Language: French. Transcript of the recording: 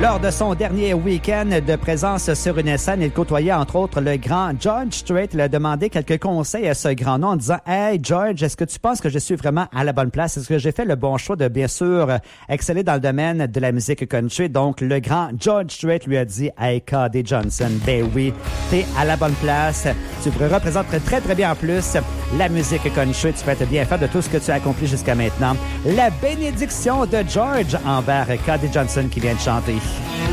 Lors de son dernier week-end de présence sur une scène, il côtoyait entre autres le grand George Strait. Il a demandé quelques conseils à ce grand nom en disant « Hey George, est-ce que tu penses que je suis vraiment à la bonne place? Est-ce que j'ai fait le bon choix de bien sûr exceller dans le domaine de la musique country? » Donc le grand George Strait lui a dit « Hey KD Johnson, ben oui, t'es à la bonne place. Tu représentes très très bien en plus la musique country. Tu peux être bien fier de tout ce que tu as accompli jusqu'à maintenant. » La bénédiction de George envers KD Johnson qui vient de chanter.